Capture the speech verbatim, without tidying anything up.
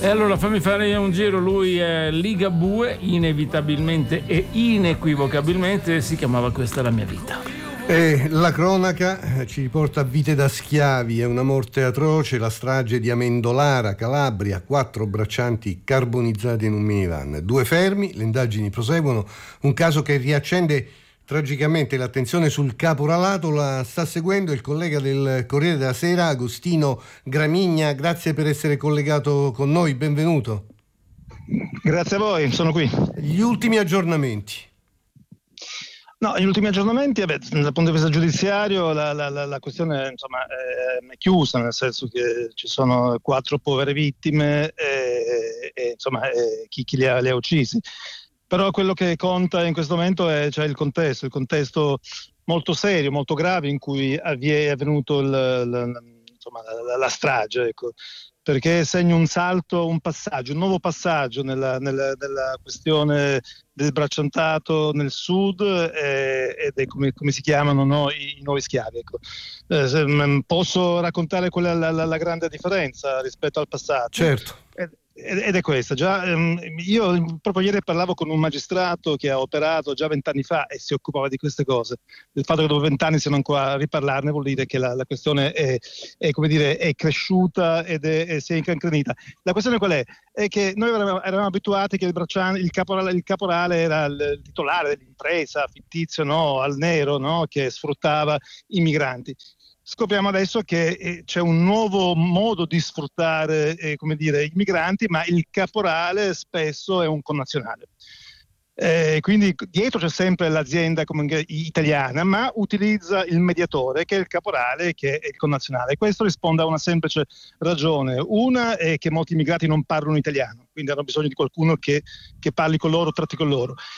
E allora fammi fare un giro, lui è Ligabue, inevitabilmente e inequivocabilmente si chiamava Questa è la mia vita. E la cronaca ci riporta a vite da schiavi, è una morte atroce, la strage di Amendolara, Calabria, quattro braccianti carbonizzati in un minivan, due fermi, le indagini proseguono, un caso che riaccende tragicamente l'attenzione sul caporalato. La sta seguendo il collega del Corriere della Sera, Agostino Gramigna. Grazie per essere collegato con noi, benvenuto. Grazie a voi, sono qui. Gli ultimi aggiornamenti. No, gli ultimi aggiornamenti, vabbè, dal punto di vista giudiziario la, la, la, la questione insomma, è, è chiusa, nel senso che ci sono quattro povere vittime e, e insomma e chi, chi li, ha, li ha uccisi. Però quello che conta in questo momento è cioè, il contesto, il contesto molto serio, molto grave in cui è avvenuto il, il, insomma, la, la strage, ecco. Perché segna un salto, un passaggio, un nuovo passaggio nella, nella, nella questione del bracciantato nel sud eh, ed è come, come si chiamano no, i, i nuovi schiavi. Ecco. Eh, se, posso raccontare qual è la, la, la grande differenza rispetto al passato? Certo. Ed, ed è questa. Già, ehm, io proprio ieri parlavo con un magistrato che ha operato già vent'anni fa e si occupava di queste cose. Il fatto che dopo vent'anni siano ancora a riparlarne vuol dire che la, la questione è, è, come dire, è cresciuta ed è, è, si è incancrenita. La questione qual è? È che noi eravamo, eravamo abituati che il, bracciano, il, caporale, il caporale era il titolare dell'impresa, fittizio, no, al nero, no, che sfruttava i migranti. Scopriamo adesso che eh, c'è un nuovo modo di sfruttare eh, come dire, i migranti, ma il caporale spesso è un connazionale. Eh, quindi dietro c'è sempre l'azienda come, italiana, ma utilizza il mediatore che è il caporale, che è il connazionale. Questo risponde a una semplice ragione. Una è che molti immigrati non parlano italiano, quindi hanno bisogno di qualcuno che, che parli con loro, tratti con loro.